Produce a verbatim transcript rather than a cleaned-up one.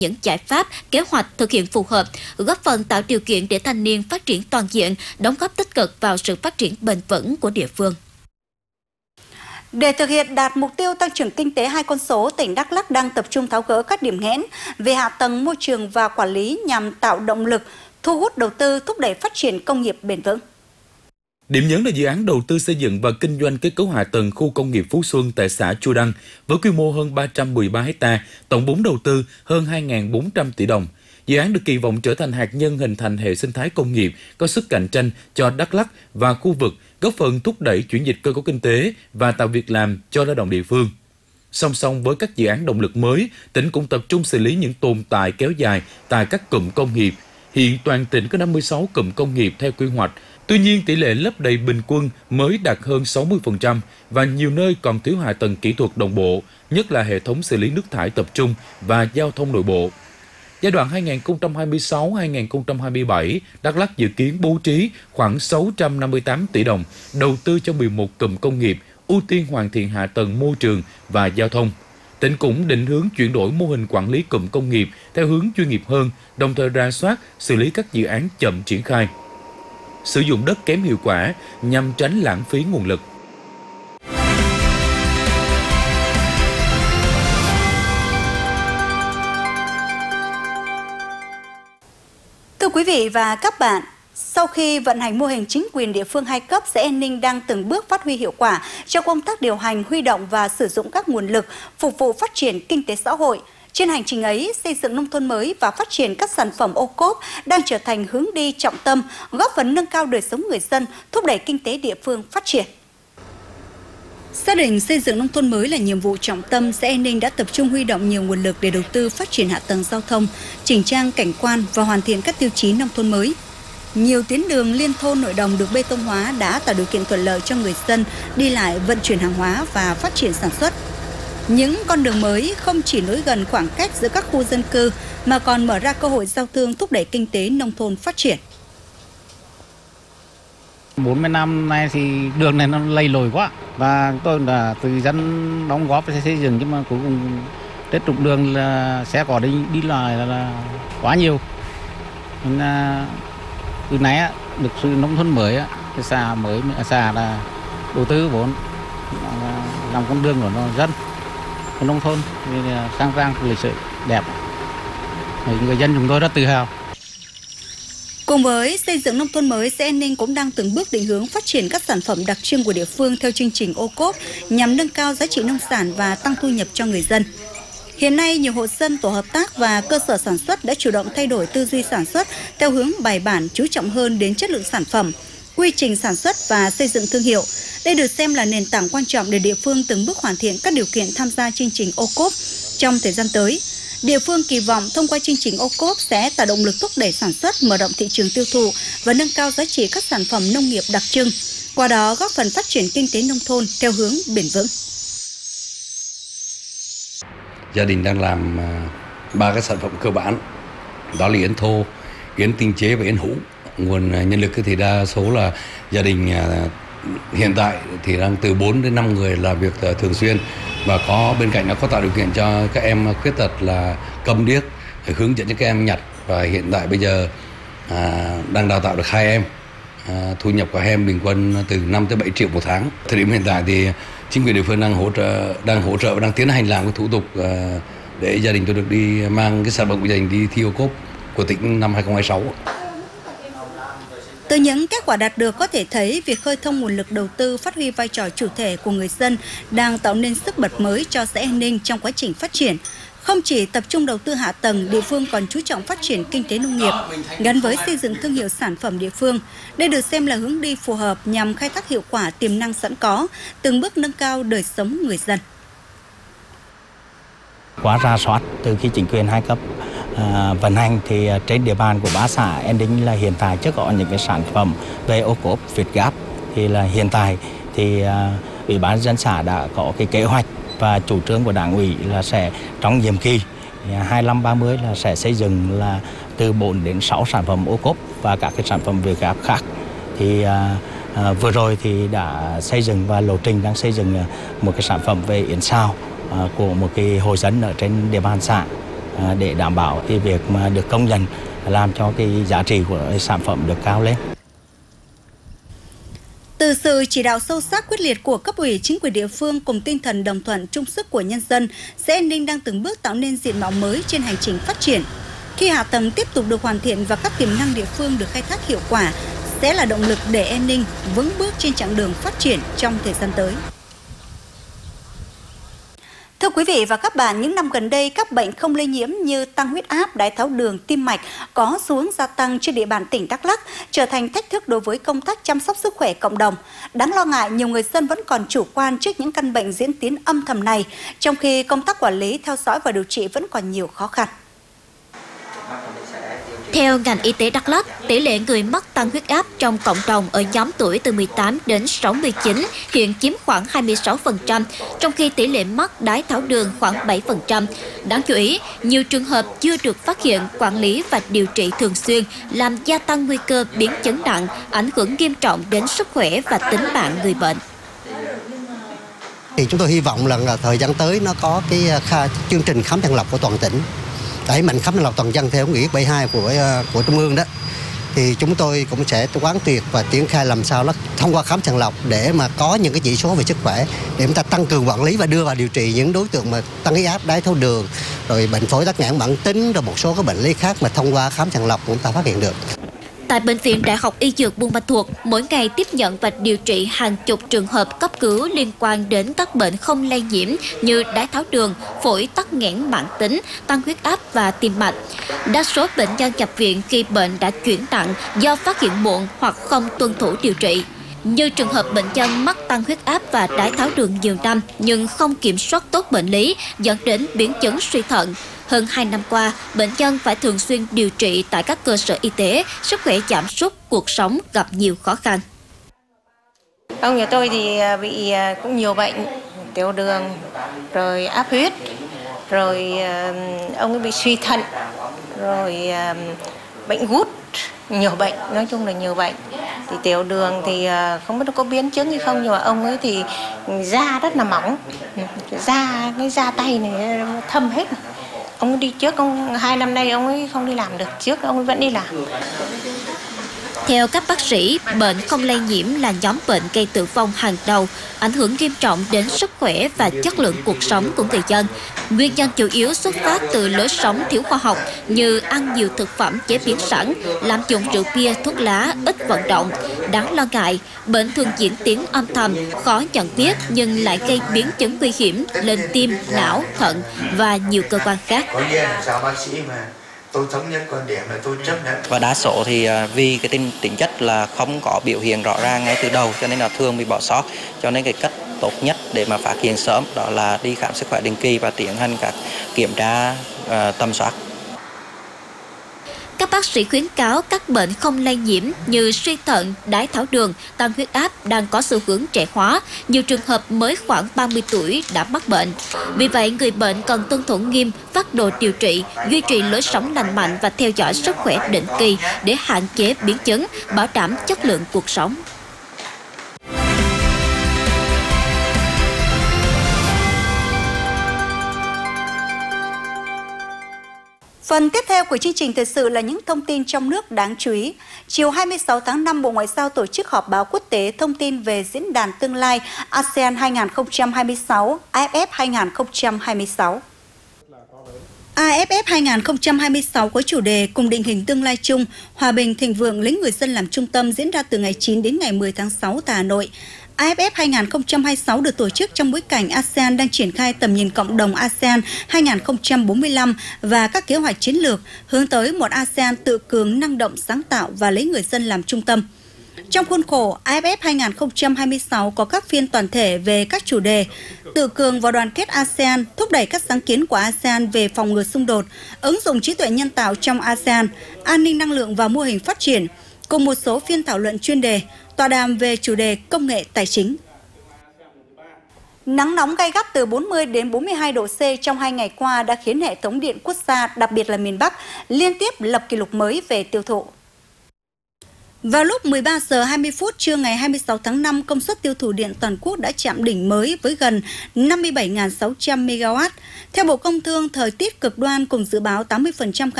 những giải pháp, kế hoạch thực hiện phù hợp, góp phần tạo điều kiện để thanh niên phát triển toàn diện, đóng góp tích cực vào sự phát triển bền vững của địa phương. Để thực hiện đạt mục tiêu tăng trưởng kinh tế hai con số, tỉnh Đắk Lắk đang tập trung tháo gỡ các điểm nghẽn về hạ tầng môi trường và quản lý nhằm tạo động lực, thu hút đầu tư, thúc đẩy phát triển công nghiệp bền vững. Điểm nhấn là dự án đầu tư xây dựng và kinh doanh kết cấu hạ tầng khu công nghiệp Phú Xuân tại xã Chu Đăng với quy mô hơn ba trăm mười ba ha, tổng vốn đầu tư hơn hai nghìn bốn trăm tỷ đồng. Dự án được kỳ vọng trở thành hạt nhân hình thành hệ sinh thái công nghiệp có sức cạnh tranh cho Đắk Lắk và khu vực, góp phần thúc đẩy chuyển dịch cơ cấu kinh tế và tạo việc làm cho lao động địa phương. Song song với các dự án động lực mới, tỉnh cũng tập trung xử lý những tồn tại kéo dài tại các cụm công nghiệp. Hiện toàn tỉnh có năm mươi sáu cụm công nghiệp theo quy hoạch. Tuy nhiên, tỷ lệ lấp đầy bình quân mới đạt hơn sáu mươi phần trăm và nhiều nơi còn thiếu hạ tầng kỹ thuật đồng bộ, nhất là hệ thống xử lý nước thải tập trung và giao thông nội bộ. Giai đoạn hai nghìn không trăm hai mươi sáu đến hai nghìn không trăm hai mươi bảy, Đắk Lắk dự kiến bố trí khoảng sáu trăm năm mươi tám tỷ đồng đầu tư cho mười một cụm công nghiệp, ưu tiên hoàn thiện hạ tầng môi trường và giao thông. Tỉnh cũng định hướng chuyển đổi mô hình quản lý cụm công nghiệp theo hướng chuyên nghiệp hơn, đồng thời rà soát, xử lý các dự án chậm triển khai, sử dụng đất kém hiệu quả nhằm tránh lãng phí nguồn lực. Thưa quý vị và các bạn, sau khi vận hành mô hình chính quyền địa phương hai cấp, xã An Ninh đang từng bước phát huy hiệu quả cho công tác điều hành, huy động và sử dụng các nguồn lực phục vụ phát triển kinh tế xã hội. Trên hành trình ấy, xây dựng nông thôn mới và phát triển các sản phẩm ô cốp đang trở thành hướng đi trọng tâm, góp phần nâng cao đời sống người dân, thúc đẩy kinh tế địa phương phát triển. Xác định xây dựng nông thôn mới là nhiệm vụ trọng tâm, xã An Ninh đã tập trung huy động nhiều nguồn lực để đầu tư phát triển hạ tầng giao thông, chỉnh trang cảnh quan và hoàn thiện các tiêu chí nông thôn mới. Nhiều tuyến đường liên thôn nội đồng được bê tông hóa đã tạo điều kiện thuận lợi cho người dân đi lại, vận chuyển hàng hóa và phát triển sản xuất. Những con đường mới không chỉ nối gần khoảng cách giữa các khu dân cư mà còn mở ra cơ hội giao thương, thúc đẩy kinh tế nông thôn phát triển. bốn mươi năm nay thì đường này nó lầy lội quá và tôi là từ dân đóng góp để xây dựng, nhưng mà cuối cùng trên trục đường là sẽ có đi đi lại là, là quá nhiều. Nên là từ nãy được sự nông thôn mới cái xã mới xã là đầu tư vốn làm con đường của nó dân nông thôn sang trang lịch sự đẹp, người dân chúng tôi rất tự hào. Cùng với xây dựng nông thôn mới, xã An Ninh cũng đang từng bước định hướng phát triển các sản phẩm đặc trưng của địa phương theo chương trình ô cốp nhằm nâng cao giá trị nông sản và tăng thu nhập cho người dân. Hiện nay, nhiều hộ dân, tổ hợp tác và cơ sở sản xuất đã chủ động thay đổi tư duy sản xuất theo hướng bài bản, chú trọng hơn đến chất lượng sản phẩm, quy trình sản xuất và xây dựng thương hiệu. Đây được xem là nền tảng quan trọng để địa phương từng bước hoàn thiện các điều kiện tham gia chương trình ô cốp. Trong thời gian tới, địa phương kỳ vọng thông qua chương trình ô cốp sẽ tạo động lực thúc đẩy sản xuất, mở rộng thị trường tiêu thụ và nâng cao giá trị các sản phẩm nông nghiệp đặc trưng, qua đó góp phần phát triển kinh tế nông thôn theo hướng bền vững. Gia đình đang làm ba cái sản phẩm cơ bản, đó là yến thô, yến tinh chế và yến hũ. Nguồn nhân lực thì đa số là gia đình hiện tại thì đang từ bốn đến năm người làm việc thường xuyên, và có bên cạnh nó có tạo điều kiện cho các em khuyết tật là cầm điếc, hướng dẫn cho các em nhặt, và hiện tại bây giờ à, đang đào tạo được hai em, à, thu nhập của hai em bình quân từ năm tới bảy triệu một tháng. Thời điểm hiện tại thì chính quyền địa phương đang hỗ trợ đang hỗ trợ và đang tiến hành làm cái thủ tục à, để gia đình tôi được đi mang cái sản phẩm của gia đình đi thi ô cốp của tỉnh năm hai không hai sáu. Từ những kết quả đạt được có thể thấy việc khơi thông nguồn lực đầu tư, phát huy vai trò chủ thể của người dân đang tạo nên sức bật mới cho xã An Ninh trong quá trình phát triển. Không chỉ tập trung đầu tư hạ tầng, địa phương còn chú trọng phát triển kinh tế nông nghiệp, gắn với xây dựng thương hiệu sản phẩm địa phương. Đây được xem là hướng đi phù hợp nhằm khai thác hiệu quả tiềm năng sẵn có, từng bước nâng cao đời sống người dân. Qua rà soát từ khi chính quyền hai cấp À, vận hành thì trên địa bàn của ba xã An Ninh là hiện tại chưa có những cái sản phẩm về ô cốp Việt Gáp. Thì là hiện tại thì à, Ủy ban nhân dân xã đã có cái kế hoạch và chủ trương của Đảng ủy là sẽ trong nhiệm kỳ hai năm ba mươi là sẽ xây dựng là từ bốn đến sáu sản phẩm ô cốp và các cái sản phẩm Việt Gáp khác. Thì à, à, vừa rồi thì đã xây dựng và lộ trình đang xây dựng một cái sản phẩm về yến xào à, của một cái hộ dân ở trên địa bàn xã. để đảm bảo cái việc mà được công nhận làm cho cái giá trị của sản phẩm được cao lên. Từ sự chỉ đạo sâu sắc quyết liệt của cấp ủy chính quyền địa phương cùng tinh thần đồng thuận chung sức của nhân dân, xã An Ninh đang từng bước tạo nên diện mạo mới trên hành trình phát triển. Khi hạ tầng tiếp tục được hoàn thiện và các tiềm năng địa phương được khai thác hiệu quả, sẽ là động lực để An Ninh vững bước trên chặng đường phát triển trong thời gian tới. Thưa quý vị và các bạn, những năm gần đây, các bệnh không lây nhiễm như tăng huyết áp, đái tháo đường, tim mạch có xu hướng gia tăng trên địa bàn tỉnh Đắk Lắk, trở thành thách thức đối với công tác chăm sóc sức khỏe cộng đồng. Đáng lo ngại, nhiều người dân vẫn còn chủ quan trước những căn bệnh diễn tiến âm thầm này, trong khi công tác quản lý, theo dõi và điều trị vẫn còn nhiều khó khăn. Theo ngành y tế Đắk Lắk, tỷ lệ người mắc tăng huyết áp trong cộng đồng ở nhóm tuổi từ mười tám đến sáu mươi chín hiện chiếm khoảng hai mươi sáu phần trăm, trong khi tỷ lệ mắc đái tháo đường khoảng bảy phần trăm. Đáng chú ý, nhiều trường hợp chưa được phát hiện, quản lý và điều trị thường xuyên, làm gia tăng nguy cơ biến chứng nặng, ảnh hưởng nghiêm trọng đến sức khỏe và tính mạng người bệnh. Thì chúng tôi hy vọng là thời gian tới nó có cái chương trình khám sàng lọc của toàn tỉnh, đẩy mạnh khám sàng lọc toàn dân theo nghị quyết bảy mươi hai của của Trung ương đó, thì chúng tôi cũng sẽ quán triệt và triển khai làm sao đó thông qua khám sàng lọc để mà có những cái chỉ số về sức khỏe để chúng ta tăng cường quản lý và đưa vào điều trị những đối tượng mà tăng huyết áp, đái tháo đường, rồi bệnh phổi tắc nghẽn mãn tính, rồi một số các bệnh lý khác mà thông qua khám sàng lọc chúng ta phát hiện được. Tại Bệnh viện Đại học Y Dược Buôn Ma Thuột, mỗi ngày tiếp nhận và điều trị hàng chục trường hợp cấp cứu liên quan đến các bệnh không lây nhiễm như đái tháo đường, phổi tắc nghẽn mãn tính, tăng huyết áp và tim mạch. Đa số bệnh nhân nhập viện khi bệnh đã chuyển nặng do phát hiện muộn hoặc không tuân thủ điều trị. Như trường hợp bệnh nhân mắc tăng huyết áp và đái tháo đường nhiều năm nhưng không kiểm soát tốt bệnh lý, dẫn đến biến chứng suy thận. Hơn hai năm qua, bệnh nhân phải thường xuyên điều trị tại các cơ sở y tế, sức khỏe giảm sút, cuộc sống gặp nhiều khó khăn. Ông nhà tôi thì bị cũng nhiều bệnh, tiểu đường, rồi áp huyết, rồi ông ấy bị suy thận, rồi bệnh gút, nhiều bệnh, nói chung là nhiều bệnh. Thì tiểu đường thì không biết nó có biến chứng hay không, nhưng mà ông ấy thì da rất là mỏng, da cái da tay này thâm hết. Ông ấy đi trước, ông hai năm nay ông ấy không đi làm được, trước ông ấy vẫn đi làm. Theo các bác sĩ, bệnh không lây nhiễm là nhóm bệnh gây tử vong hàng đầu, ảnh hưởng nghiêm trọng đến sức khỏe và chất lượng cuộc sống của người dân. Nguyên nhân chủ yếu xuất phát từ lối sống thiếu khoa học như ăn nhiều thực phẩm chế biến sẵn, lạm dụng rượu bia, thuốc lá, ít vận động. Đáng lo ngại, bệnh thường diễn tiến âm thầm, khó nhận biết nhưng lại gây biến chứng nguy hiểm lên tim, não, thận và nhiều cơ quan khác. Tôi thống nhất quan điểm là tôi chấp nhận. Và đa số thì vì cái tính, tính chất là không có biểu hiện rõ ràng ngay từ đầu cho nên là thường bị bỏ sót. Cho nên cái cách tốt nhất để mà phát hiện sớm đó là đi khám sức khỏe định kỳ và tiến hành các kiểm tra uh, tầm soát. Các bác sĩ khuyến cáo các bệnh không lây nhiễm như suy thận, đái tháo đường, tăng huyết áp đang có xu hướng trẻ hóa. Nhiều trường hợp mới khoảng ba mươi tuổi đã mắc bệnh. Vì vậy, người bệnh cần tuân thủ nghiêm phác đồ điều trị, duy trì lối sống lành mạnh và theo dõi sức khỏe định kỳ để hạn chế biến chứng, bảo đảm chất lượng cuộc sống. Phần tiếp theo của chương trình thời sự là những thông tin trong nước đáng chú ý. Chiều hai mươi sáu tháng năm, Bộ Ngoại giao tổ chức họp báo quốc tế thông tin về diễn đàn tương lai a sê an hai không hai sáu, a ép ép hai không hai sáu. a ép ép hai không hai sáu có chủ đề cùng định hình tương lai chung, hòa bình, thịnh vượng, lấy người dân làm trung tâm diễn ra từ ngày chín đến ngày mười tháng sáu tại Hà Nội. a ép ép hai không hai sáu được tổ chức trong bối cảnh a sê an đang triển khai tầm nhìn cộng đồng a sê an hai không bốn lăm và các kế hoạch chiến lược hướng tới một a sê an tự cường, năng động, sáng tạo và lấy người dân làm trung tâm. Trong khuôn khổ, a ép ép hai không hai sáu có các phiên toàn thể về các chủ đề tự cường và đoàn kết a sê an, thúc đẩy các sáng kiến của a sê an về phòng ngừa xung đột, ứng dụng trí tuệ nhân tạo trong a sê an, an ninh năng lượng và mô hình phát triển, cùng một số phiên thảo luận chuyên đề, tọa đàm về chủ đề công nghệ tài chính. Nắng nóng gay gắt từ bốn mươi đến bốn mươi hai độ C trong hai ngày qua đã khiến hệ thống điện quốc gia, đặc biệt là miền Bắc, liên tiếp lập kỷ lục mới về tiêu thụ. Vào lúc mười ba giờ hai mươi phút trưa ngày hai mươi sáu tháng năm, công suất tiêu thụ điện toàn quốc đã chạm đỉnh mới với gần năm mươi bảy nghìn sáu trăm mê ga oát. Theo Bộ Công Thương, thời tiết cực đoan cùng dự báo tám mươi phần trăm khả